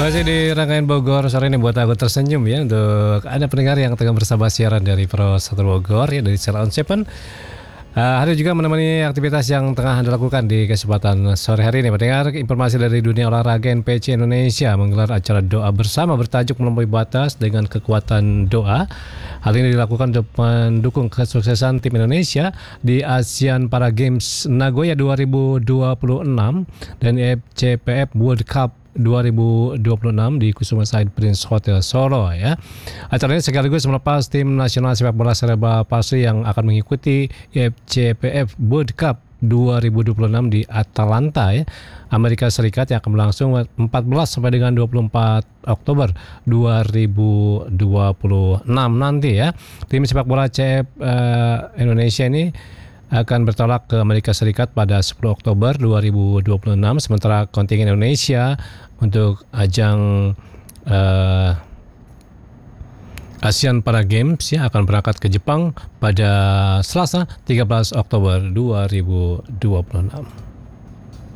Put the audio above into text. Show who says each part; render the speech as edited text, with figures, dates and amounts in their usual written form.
Speaker 1: Masih di rangkaian Bogor sore ini buat aku tersenyum ya untuk Anda pendengar yang tengah bersama siaran dari Pro 1 Bogor ya dari Channel on Seven. Hari juga menemani aktivitas yang tengah Anda lakukan di kesempatan sore hari ini. Pendengar, informasi dari dunia olahraga, NPC Indonesia menggelar acara doa bersama bertajuk Melampaui Batas dengan Kekuatan Doa. Hal ini dilakukan untuk mendukung kesuksesan tim Indonesia di Asian Para Games Nagoya 2026 dan FCPF World Cup 2026 di Kusuma Said Prince Hotel Solo ya. Acara ini sekaligus melepas tim nasional sepak bola Serba Pasri yang akan mengikuti FCPF World Cup 2026 di Atlanta ya, Amerika Serikat yang akan berlangsung 14 sampai dengan 24 Oktober 2026 nanti ya. Tim sepak bola CF Indonesia ini akan bertolak ke Amerika Serikat pada 10 Oktober 2026, sementara kontingen Indonesia untuk ajang Asian Para Games ya akan berangkat ke Jepang pada Selasa 13 Oktober 2026.